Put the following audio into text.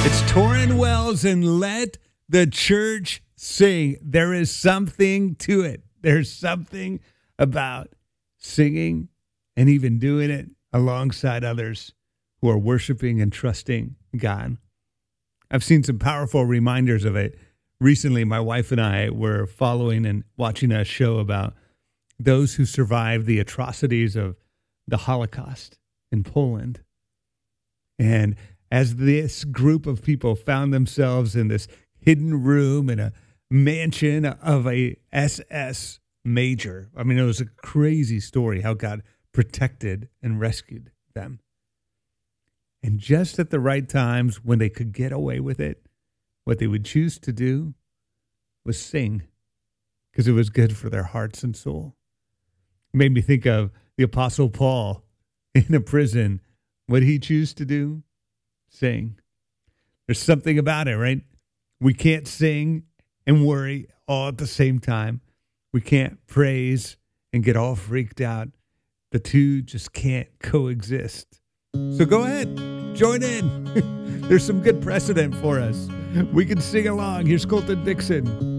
It's Torrin Wells and Let the Church Sing. There is something to it. There's something about singing and even doing it alongside others who are worshiping and trusting God. I've seen some powerful reminders of it. Recently, my wife and I were following and watching a show about those who survived the atrocities of the Holocaust in Poland. And as this group of people found themselves in this hidden room in a mansion of a SS major, I mean, it was a crazy story how God protected and rescued them. And just at the right times when they could get away with it, what they would choose to do was sing because it was good for their hearts and soul. It made me think of the Apostle Paul in a prison. What did he choose to do? Sing. There's something about it, right? We can't sing and worry all at the same time. We can't praise and get all freaked out. The two just can't coexist. So go ahead, join in. There's some good precedent for us. We can sing along. Here's Colton Dixon.